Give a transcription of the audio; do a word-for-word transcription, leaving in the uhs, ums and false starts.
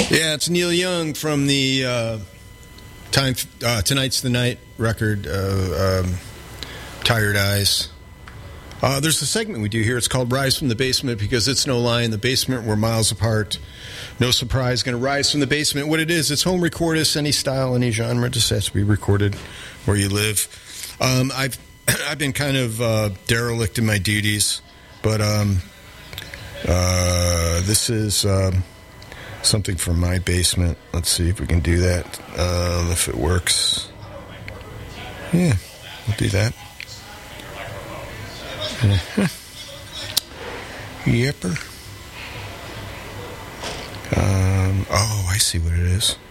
Yeah, it's Neil Young from the uh, time uh, Tonight's the Night record, uh, um, Tired Eyes. Uh, there's a segment we do here. It's called Rise from the Basement because it's no lie. In the basement, we're miles apart. No surprise, going to rise from the basement. What it is, it's home recordist, any style, any genre. It just has to be recorded where you live. Um, I've I've been kind of uh, derelict in my duties, but um, uh, this is um, something from my basement. Let's see if we can do that, uh, if it works. Yeah, we'll do that. Uh-huh. Yepper. Um, oh, I see what it is.